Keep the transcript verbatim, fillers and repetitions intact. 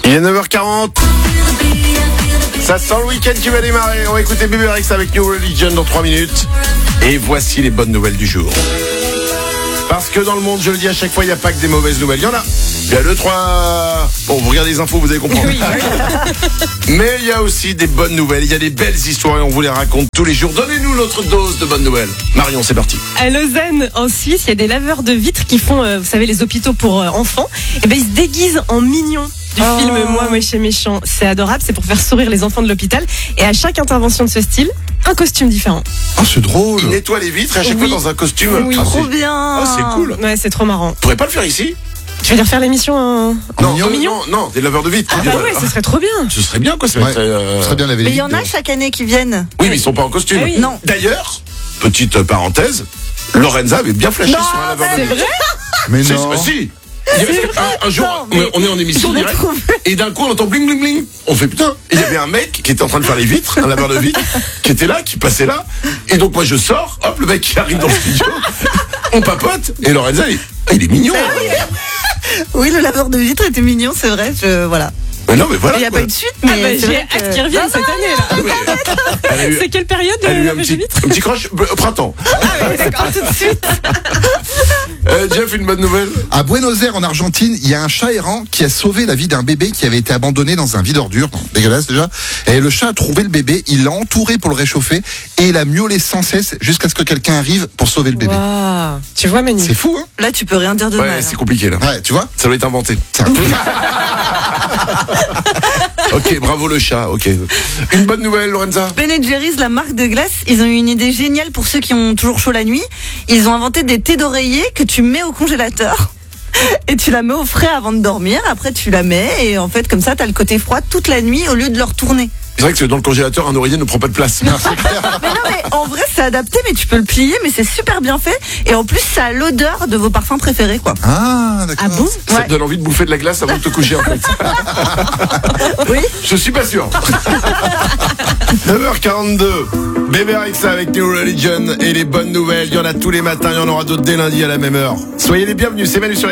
Il est neuf heures quarante. Ça sent le week-end qui va démarrer. On va écouter Bébé Rex avec New Religion dans trois minutes. Et voici les bonnes nouvelles du jour. Parce que dans le monde, je le dis à chaque fois, il n'y a pas que des mauvaises nouvelles. Il y en a. Il y a deux, trois... Bon, vous regardez les infos, vous allez comprendre. Oui. Mais il y a aussi des bonnes nouvelles. Il y a des belles histoires et on vous les raconte tous les jours. Donnez-nous notre dose de bonnes nouvelles. Marion, c'est parti. À Lausanne, en Suisse, il y a des laveurs de vitres qui font, euh, vous savez, les hôpitaux pour euh, enfants. Et ben, ils se déguisent en mignons du Oh. film Moi, Moche et Méchant. C'est adorable, c'est pour faire sourire les enfants de l'hôpital. Et à chaque intervention de ce style, un costume différent. Ah, c'est drôle. Il nettoie les vitres et à chaque Oui. fois dans un costume. Oui. Ah, Trop c'est... bien. Ah, c'est cool. Ouais, c'est trop marrant. Vous pourrez pas le faire ici? Tu veux dire faire l'émission en... Non, en non, mignon non, non, des laveurs de vitres. Ah bah ouais, ce serait trop bien. Ce serait bien, quoi. Ça Ouais. serait, euh... Ce serait bien laver les Mais il y en vitres. a chaque année qui viennent. Oui, mais ils sont pas en costume. Ah oui. Non. D'ailleurs, petite parenthèse, Lorenza avait bien flashé Non, sur un laveur de C'est vitres. vrai? Mais Si, non. si. Il y avait- un, un jour, Non, on- mais on est en émission j'en ai direct, trouvé. et d'un coup on entend bling bling bling. On fait putain. Et il y avait un mec qui était en train de faire les vitres, un laveur de vitres, qui était là, qui passait là. Et donc moi je sors, hop, le mec qui arrive dans le studio, on papote, et Lorenza, il, ah, il est mignon. hein. Oui, le laveur de vitres était mignon, c'est vrai. Je... Voilà. Mais non, mais voilà. Il n'y a quoi. pas eu de suite, mais Ah bah, c'est j'ai vrai hâte que- qu'il revienne cette année là. Ah, mais elle a eu, C'est quelle période elle a de eu un lavage de petit, vitres? un petit crush euh, printemps. D'accord, tout de suite. Euh, Jeff, une bonne nouvelle. À Buenos Aires, en Argentine, il y a un chat errant qui a sauvé la vie d'un bébé qui avait été abandonné dans un vide ordure. Bon, dégueulasse déjà. Et le chat a trouvé le bébé, il l'a entouré pour le réchauffer et il a miaulé sans cesse jusqu'à ce que quelqu'un arrive pour sauver le bébé. Waouh. Tu vois, Manu? C'est fou, hein? Là, tu peux rien dire de Ouais, mal. c'est compliqué là. Ouais, tu vois? Ça doit être inventé. C'est un peu- Ok, bravo le chat. Ok. Une bonne nouvelle, Lorenza. Ben and Jerry's, la marque de glace, ils ont eu une idée géniale pour ceux qui ont toujours chaud la nuit. Ils ont inventé des thés d'oreiller que tu mets au congélateur. Et tu la mets au frais avant de dormir. Après, tu la mets. Et en fait, comme ça, t'as le côté froid toute la nuit au lieu de le retourner. C'est vrai que dans le congélateur, un oreiller ne prend pas de place. Mais non, mais en vrai, c'est adapté, mais tu peux le plier. Mais c'est super bien fait. Et en plus, ça a l'odeur de vos parfums préférés, quoi. Ah, d'accord. Ah bon? Ça Ouais. te donne envie de bouffer de la glace avant de te coucher en fait. Oui. Je suis pas sûr. neuf heures quarante-deux. Bébé Rexa avec New Religion et les bonnes nouvelles. Il y en a tous les matins, il y en aura d'autres dès lundi à la même heure. Soyez les bienvenus, c'est Manu sur